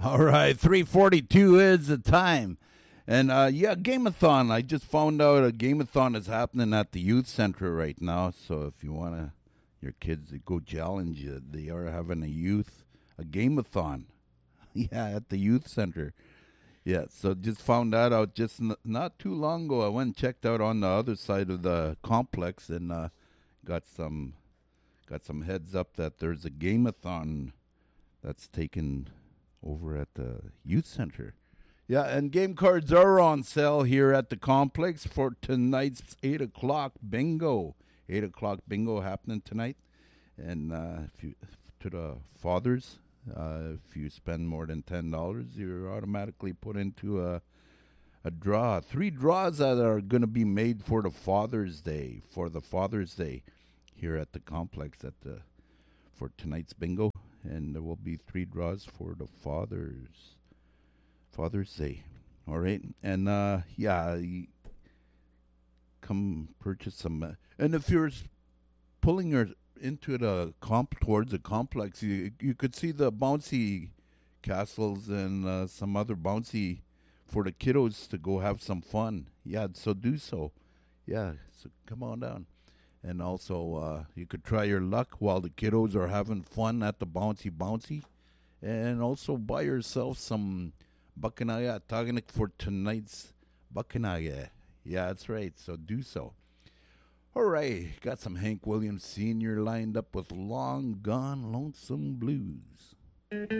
All right, 3:42 is the time. And yeah, Gameathon. I just found out a Gameathon is happening at the youth center right now. So if you want your kids to go challenge you, they are having a Gameathon. Yeah, at the youth center. Yeah, so just found that out just not too long ago. I went and checked out on the other side of the complex and got some heads up that there's a Gameathon that's taken over at the youth center. Yeah, and game cards are on sale here at the complex for tonight's 8 o'clock bingo. 8 o'clock bingo happening tonight. And if you to the fathers, if you spend more than $10, you're automatically put into a draw. 3 draws that are going to be made for the Father's Day, here at the complex for tonight's bingo. And there will be 3 draws for the Father's Day. All right. And yeah, come purchase some. And if you're pulling your into the towards the complex, you could see the bouncy castles and some other bouncy for the kiddos to go have some fun. Yeah, so do so. Yeah, so come on down. And also, you could try your luck while the kiddos are having fun at the bouncy. And also buy yourself some Bakanaya Taganik for tonight's Bakanaya. Yeah, that's right. So do so. All right. Got some Hank Williams Sr. lined up with Long Gone Lonesome Blues.